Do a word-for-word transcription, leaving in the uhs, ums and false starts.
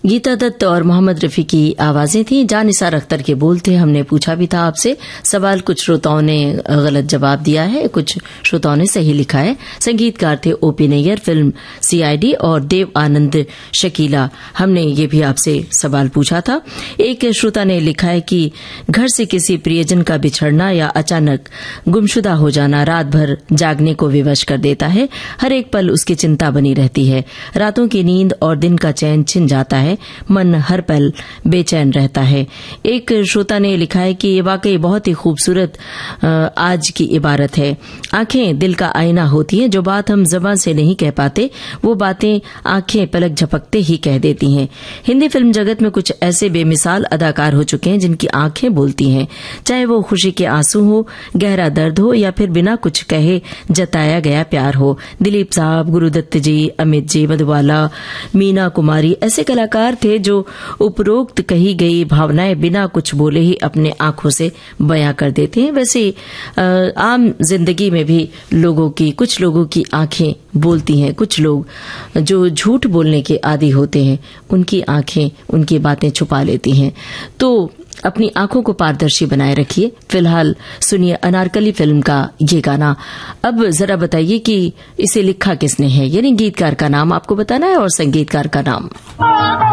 गीता दत्त और मोहम्मद रफी की आवाजें थी। जान निसार अख्तर के बोल थे। हमने पूछा भी था आपसे सवाल, कुछ श्रोताओं ने गलत जवाब दिया है, कुछ श्रोताओं ने सही लिखा है। संगीतकार थे ओपी नैयर, फिल्म सीआईडी, और देव आनंद शकीला। हमने ये भी आपसे सवाल पूछा था। एक श्रोता ने लिखा है कि घर से किसी प्रियजन का बिछड़ना या अचानक गुमशुदा हो जाना रात भर जागने को विवश कर देता है। हर एक पल उसकी चिंता बनी रहती है। रातों की नींद और दिन का चैन छिन जाता है। मन हर पल बेचैन रहता है। एक श्रोता ने लिखा है कि ये वाकई बहुत ही खूबसूरत आज की इबारत है। आंखें दिल का आईना होती हैं। जो बात हम ज़बान से नहीं कह पाते वो बातें आंखें पलक झपकते ही कह देती हैं। हिंदी फिल्म जगत में कुछ ऐसे बेमिसाल अदाकार हो चुके हैं जिनकी आंखें बोलती हैं, चाहे वो खुशी के आंसू हो, गहरा दर्द हो, या फिर बिना कुछ कहे जताया गया प्यार हो। दिलीप साहब, गुरुदत्त जी, अमित जी, मधुबाला, मीना कुमारी ऐसे कलाकार थे जो उपरोक्त कही गई भावनाएं बिना कुछ बोले ही अपने आंखों से बयां कर देते हैं। वैसे आम जिंदगी में भी लोगों की कुछ लोगों की आंखें बोलती हैं। कुछ लोग जो झूठ बोलने के आदी होते हैं उनकी आंखें उनकी बातें छुपा लेती हैं। तो अपनी आंखों को पारदर्शी बनाए रखिए। फिलहाल सुनिए अनारकली फिल्म का ये गाना। अब जरा बताइए कि इसे लिखा किसने है, यानी गीतकार का नाम आपको बताना है और संगीतकार का नाम।